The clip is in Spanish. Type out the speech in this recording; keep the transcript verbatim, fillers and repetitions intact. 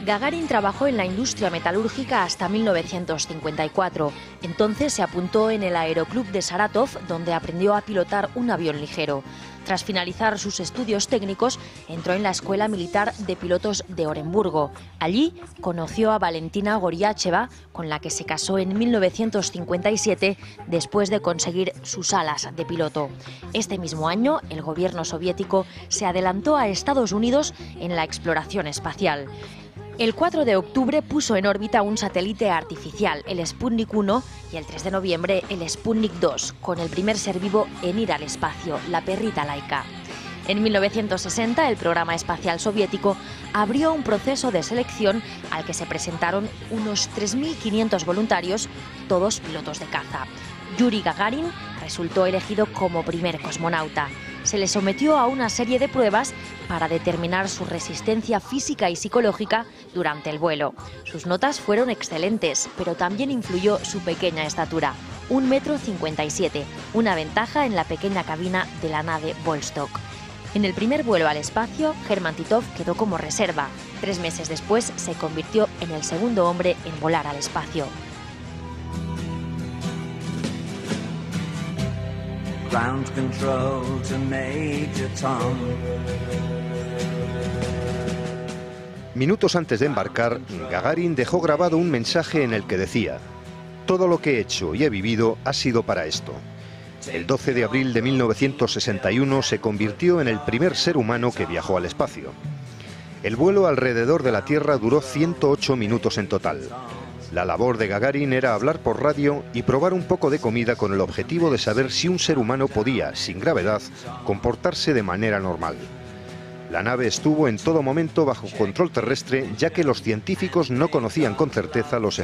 Gagarin trabajó en la industria metalúrgica hasta mil novecientos cincuenta y cuatro. Entonces se apuntó en el Aeroclub de Saratov, donde aprendió a pilotar un avión ligero. Tras finalizar sus estudios técnicos, entró en la Escuela Militar de Pilotos de Oremburgo. Allí conoció a Valentina Goriacheva, con la que se casó en mil novecientos cincuenta y siete, después de conseguir sus alas de piloto. Este mismo año, el gobierno soviético se adelantó a Estados Unidos en la exploración espacial. El cuatro de octubre puso en órbita un satélite artificial, el Sputnik uno, y el tres de noviembre el Sputnik dos, con el primer ser vivo en ir al espacio, la perrita Laika. En mil novecientos sesenta, el programa espacial soviético abrió un proceso de selección al que se presentaron unos tres mil quinientos voluntarios, todos pilotos de caza. Yuri Gagarin resultó elegido como primer cosmonauta. Se le sometió a una serie de pruebas para determinar su resistencia física y psicológica durante el vuelo. Sus notas fueron excelentes, pero también influyó su pequeña estatura, un metro cincuenta y siete, una ventaja en la pequeña cabina de la nave Vostok. En el primer vuelo al espacio, Hermann Titov quedó como reserva. Tres meses después se convirtió en el segundo hombre en volar al espacio. Ground control to Major Tom. Minutos antes de embarcar, Gagarin dejó grabado un mensaje en el que decía: "Todo lo que he hecho y he vivido ha sido para esto". El doce de abril de mil novecientos sesenta y uno se convirtió en el primer ser humano que viajó al espacio. El vuelo alrededor de la Tierra duró ciento ocho minutos en total. La labor de Gagarin era hablar por radio y probar un poco de comida con el objetivo de saber si un ser humano podía, sin gravedad, comportarse de manera normal. La nave estuvo en todo momento bajo control terrestre, ya que los científicos no conocían con certeza los